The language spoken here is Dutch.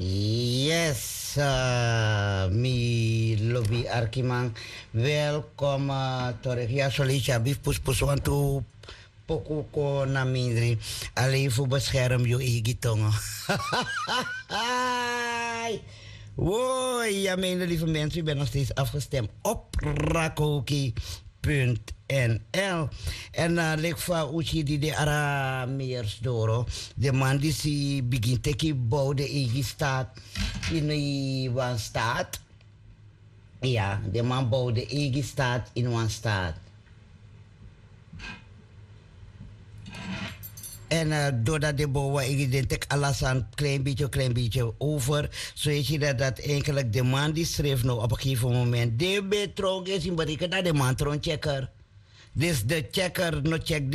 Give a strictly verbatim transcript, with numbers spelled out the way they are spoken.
Yes, uh, mi lobby Arkimang. Welkom uh, terug. Ja, Solicia, bif pus pus want to poku ko na mindri. Alleen voor bescherm je eigen tongen. Woi, ja, mijn lieve mensen, u bent nog steeds afgestemd op Rakoki. N L. En uh, lekva uchi di de Arameers doro. De man die si begin teki bouw de eigen staat in een staat. Ja, de man bouwt de eigen staat in een staat. En uh, doordat de bouwen, ik denk alles een klein beetje, klein beetje over. Zo so je dat, dat eigenlijk de man die schreef nou op een gegeven moment. De betrok is in betekent dat de man tron checker. Dus de checker no check